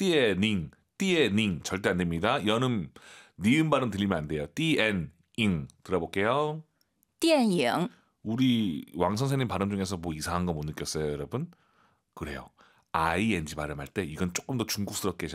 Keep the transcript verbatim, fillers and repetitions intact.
띠에닝, 띠에닝 절대 안 됩니다. 연음 니은 발음 들리면 안 돼요. 띠엔잉 들어볼게요. 电影 우리 왕 선생님 발음 중에서 뭐 이상한 거 못 느꼈어요, 여러분? 그래요. 아이엔지 발음할 때 이건 조금 더 중국스럽게